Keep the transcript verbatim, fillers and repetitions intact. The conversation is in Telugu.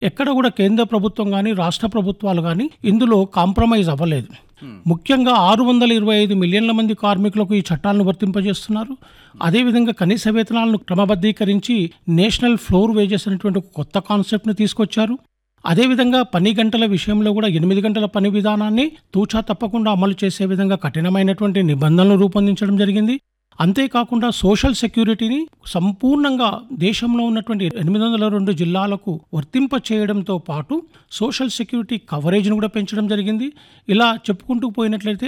ఎక్కడ కూడా కేంద్ర ప్రభుత్వం గానీ, రాష్ట్ర ప్రభుత్వాలు గానీ ఇందులో కాంప్రమైజ్ అవ్వలేదు. ముఖ్యంగా ఆరు వందల ఇరవై ఐదు మిలియన్ల మంది కార్మికులకు ఈ చట్టాలను వర్తింపజేస్తున్నారు. అదేవిధంగా కనీస వేతనాలను క్రమబద్ధీకరించి నేషనల్ ఫ్లోర్ వేజెస్ అనేటువంటి ఒక కొత్త కాన్సెప్ట్‌ని తీసుకొచ్చారు. అదేవిధంగా పని గంటల విషయంలో కూడా ఎనిమిది గంటల పని విధానాన్ని తూచా తప్పకుండా అమలు చేసే విధంగా కఠినమైనటువంటి నిబంధనలు రూపొందించడం జరిగింది. అంతేకాకుండా సోషల్ సెక్యూరిటీని సంపూర్ణంగా దేశంలో ఉన్నటువంటి ఎనిమిది వందల రెండు జిల్లాలకు వర్తింప చేయడంతో పాటు సోషల్ సెక్యూరిటీ కవరేజ్‌ను కూడా పెంచడం జరిగింది. ఇలా చెప్పుకుంటూ పోయినట్లయితే